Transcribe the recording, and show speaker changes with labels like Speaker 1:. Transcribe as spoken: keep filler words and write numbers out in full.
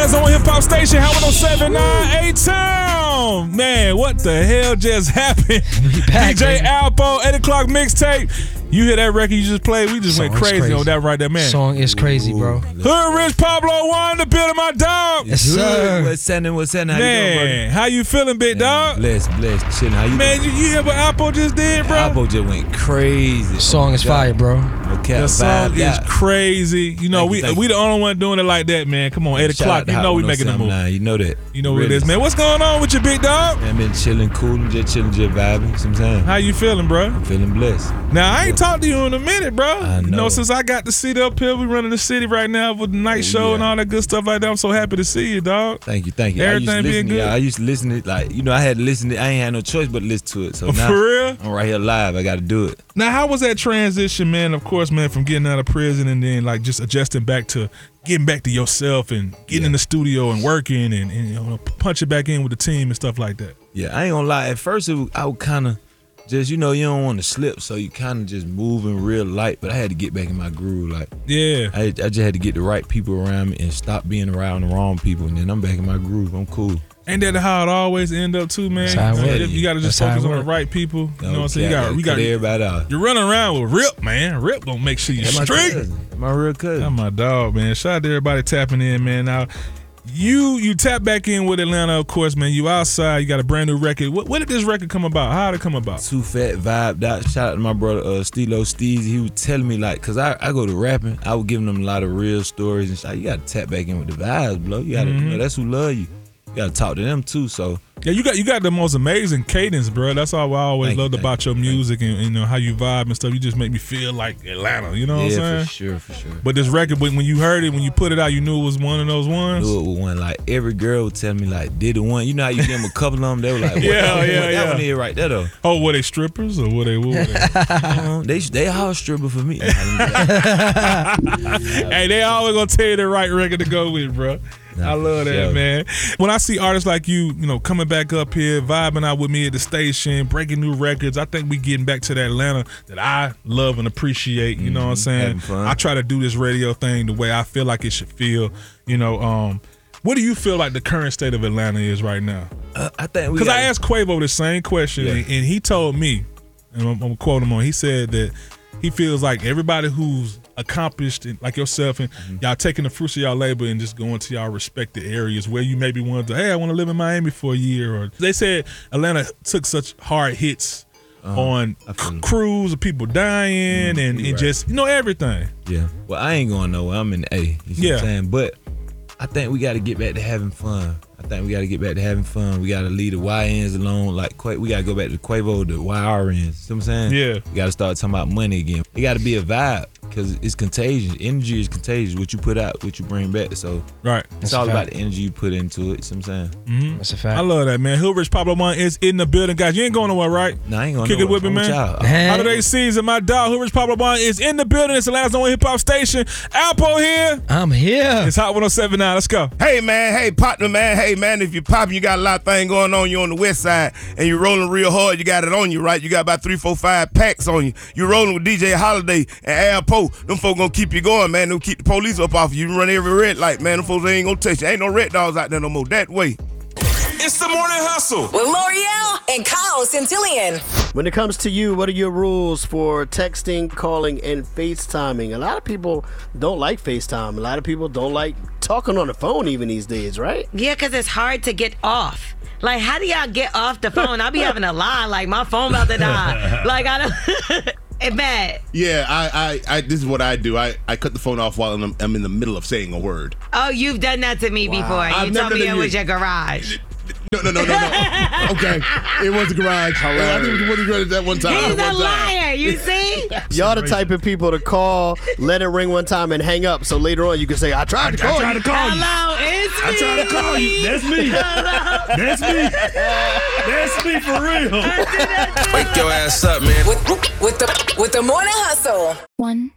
Speaker 1: Atlanta's only hip hop station, Hot one oh seven point nine A-Town. Man, what the hell just happened?
Speaker 2: Back,
Speaker 1: D J
Speaker 2: baby.
Speaker 1: Alpo, eight o'clock mixtape. You hear that record you just played? We just
Speaker 2: Song
Speaker 1: went
Speaker 2: is
Speaker 1: crazy,
Speaker 2: crazy.
Speaker 1: on that right there, man.
Speaker 2: Song is crazy, bro.
Speaker 1: Hood Rich Pablo one, the building, my dog.
Speaker 2: Yes, sir.
Speaker 3: What's happening? What's happening? How you doing, brother?
Speaker 1: Man, how you feeling, big dog?
Speaker 3: Blessed, blessed. Chilling. How you
Speaker 1: Man,
Speaker 3: doing?
Speaker 1: you, you hear what Alpo just did, bro?
Speaker 3: Alpo just went crazy.
Speaker 2: Song is fire, bro.
Speaker 3: Okay,
Speaker 1: The song is
Speaker 3: yeah.
Speaker 1: crazy. You know,
Speaker 3: Thank you,
Speaker 1: we
Speaker 3: thank
Speaker 1: we
Speaker 3: you.
Speaker 1: the only one doing it like that, man. Come on, eight
Speaker 3: Shout
Speaker 1: o'clock.
Speaker 3: out to
Speaker 1: You
Speaker 3: Hot
Speaker 1: know we making a move.
Speaker 3: one oh seven point nine. You know that.
Speaker 1: You know what it
Speaker 3: Really.
Speaker 1: is, man. What's going on with your big dog?
Speaker 3: Man, been chilling, cooling, just chilling, just vibing. Sometimes
Speaker 1: How you feeling, bro?
Speaker 3: I'm feeling blessed.
Speaker 1: Now, I ain't talked to you in a minute, bro.
Speaker 3: I
Speaker 1: You know,
Speaker 3: know.
Speaker 1: since I got the seat up here, we running the city right now with the night
Speaker 3: Oh,
Speaker 1: show
Speaker 3: yeah.
Speaker 1: and all that good stuff like that. I'm so happy to see you, dog.
Speaker 3: Thank you, thank you.
Speaker 1: Everything
Speaker 3: I used to
Speaker 1: being
Speaker 3: listen to
Speaker 1: good?
Speaker 3: y'all. I used to listen to it, like, you know, I had to listen to it. I ain't had no choice but to listen to it. So now
Speaker 1: For real?
Speaker 3: I'm right here live. I got to do it.
Speaker 1: Now, how was that transition, man? Of course, man, from getting out of prison and then like just adjusting back to getting back to yourself and getting
Speaker 3: Yeah.
Speaker 1: in the studio and working and, and you know, punching back in with the team and stuff like that.
Speaker 3: Yeah, I ain't gonna lie. At first, it was, I would kind of just, you know, you don't want to slip, so you kind of just moving real light. But I had to get back in my groove. Like,
Speaker 1: Yeah.
Speaker 3: I, I just had to get the right people around me and stop being around the wrong people, and then I'm back in my groove. I'm cool.
Speaker 1: Ain't that how it always end up too, man?
Speaker 2: That's how it
Speaker 1: You,
Speaker 2: work.
Speaker 1: you got to just
Speaker 2: That's how
Speaker 1: focus
Speaker 2: it
Speaker 1: on the
Speaker 2: work.
Speaker 1: right people. You know what I'm saying? You
Speaker 3: Okay, I
Speaker 1: got,
Speaker 3: gotta
Speaker 1: we
Speaker 3: cut
Speaker 1: got.
Speaker 3: everybody out.
Speaker 1: You're running around with Rip, man. Rip gonna make sure you
Speaker 3: That's my
Speaker 1: straight.
Speaker 3: cousin. My real cousin.
Speaker 1: That's my dog, man. Shout out to everybody tapping in, man. Now, you you tap back in with Atlanta, of course, man. You outside. You got a brand new record. What, what did this record come about? How did it come about?
Speaker 3: Too Fat Vibed Out. Shout out to my brother uh, Stilo Steezy. He was telling me, like, cause I, I go to rapping, I was giving them a lot of real stories and shit. You gotta tap back in with the vibes, bro. You gotta,
Speaker 1: Mm-hmm.
Speaker 3: you know, that's who love you. You gotta talk to them too. So
Speaker 1: Yeah, you got you got the most amazing cadence, bro. That's all I always
Speaker 3: Thank you,
Speaker 1: loved
Speaker 3: thank
Speaker 1: about
Speaker 3: you,
Speaker 1: your
Speaker 3: thank you.
Speaker 1: music and, and you know how you vibe and stuff. You just make me feel like Atlanta. You know what I'm
Speaker 3: yeah,
Speaker 1: saying?
Speaker 3: for sure, for sure.
Speaker 1: But this record, when when you heard it, when you put it out, you knew it was one of those ones.
Speaker 3: Do it with one. Like every girl would tell me, like, did the one. You know how you give them a couple of them? They were like, what,
Speaker 1: Yeah,
Speaker 3: that, one-
Speaker 1: yeah,
Speaker 3: what,
Speaker 1: yeah.
Speaker 3: that one here right there though.
Speaker 1: Oh, were they strippers or were they? What were they?
Speaker 3: Um, they they all stripper for me.
Speaker 1: Hey, they always gonna tell you the right record to go with, bro.
Speaker 3: Nah,
Speaker 1: I love
Speaker 3: for
Speaker 1: that,
Speaker 3: sure.
Speaker 1: man. When I see artists like you, you know, coming back up here, vibing out with me at the station, breaking new records, I think we getting back to that Atlanta that I love and appreciate. You know what I'm saying?
Speaker 3: having fun.
Speaker 1: I try to do this radio thing the way I feel like it should feel. You know, um, what do you feel like the current state of Atlanta is right now?
Speaker 3: Uh, I think we
Speaker 1: Because I
Speaker 3: gotta-
Speaker 1: asked Quavo the same question,
Speaker 3: Yeah.
Speaker 1: and, and he told me, and I'm, I'm gonna quote him on. He said that he feels like everybody who's accomplished, and like yourself, and
Speaker 3: Mm-hmm.
Speaker 1: y'all taking the fruits of y'all labor and just going to y'all respected areas where you maybe wanted to, hey, I want to live in Miami for a year. Or they said Atlanta took such hard hits on
Speaker 3: Uh-huh. I feel
Speaker 1: c-
Speaker 3: it.
Speaker 1: crews of people dying and, and
Speaker 3: you're right.
Speaker 1: just you know everything.
Speaker 3: Yeah. Well, I ain't going nowhere. I'm in the A. You see
Speaker 1: Yeah.
Speaker 3: what I'm saying? But I think we got to get back to having fun. I think we got to get back to having fun. We got to leave the Y Ns alone. Like, Qua- we got to go back to Quavo, the Y R Ns. See what I'm saying?
Speaker 1: Yeah.
Speaker 3: We got to start talking about money again. It got to be a vibe because it's contagious. Energy is contagious. What you put out, what you bring back. So
Speaker 1: Right.
Speaker 3: it's
Speaker 2: That's
Speaker 3: all
Speaker 2: a
Speaker 3: about
Speaker 2: fact.
Speaker 3: the energy you put into it. See what I'm saying?
Speaker 2: That's a fact.
Speaker 1: I love that, man. Hill Rich Pablo One is in the building, guys. You ain't going nowhere, right?
Speaker 3: Nah, I ain't going
Speaker 1: Kick it with me, man.
Speaker 2: Hey.
Speaker 1: Holiday season, my dog, Hill Rich Pablo One is in the building. It's the last known hip hop station. Alpo here.
Speaker 2: I'm here.
Speaker 1: It's Hot one oh seven point nine. Let's go.
Speaker 4: Hey man, hey partner man, hey man, if you're popping, you got a lot of things going on, you on the west side, and you're rolling real hard, you got it on you, right? You got about three, four, five packs on you. You're rolling with D J Holiday and Alpo. Them folks gonna keep you going, man. They'll keep the police up off you. You run every red light, man. Them folks ain't gonna touch you. Ain't no red dogs out there no more. That way.
Speaker 1: It's the morning hustle.
Speaker 5: With L'Oreal and Kyle Centillion.
Speaker 6: When it comes to you, what are your rules for texting, calling, and FaceTiming? A lot of people don't like FaceTime. A lot of people don't like talking on the phone even these days, right?
Speaker 7: Yeah, because it's hard to get off. Like, how do y'all get off the phone? I be having a line like my phone about to die. Like, I don't. It's bad.
Speaker 8: Yeah, I, I, I, this is what I do. I, I cut the phone off while I'm, I'm in the middle of saying a word.
Speaker 7: Oh, you've done that to me before.
Speaker 8: I've
Speaker 7: You
Speaker 8: never
Speaker 7: told me
Speaker 8: done
Speaker 7: it
Speaker 8: it.
Speaker 7: was your garage.
Speaker 8: No, no, no, no, no. Okay, it was a garage. I think it was a garage that one time.
Speaker 7: He's
Speaker 8: one
Speaker 7: a
Speaker 8: time.
Speaker 7: liar. You see?
Speaker 6: Y'all the type of people to call, let it ring one time, and hang up. So later on, you can say, "I tried to call you."
Speaker 4: call
Speaker 7: Hello, it's me.
Speaker 4: I tried to call you. That's me. That's me. That's me for real.
Speaker 5: Wake your ass up, man. With, with the with the morning hustle.
Speaker 9: One,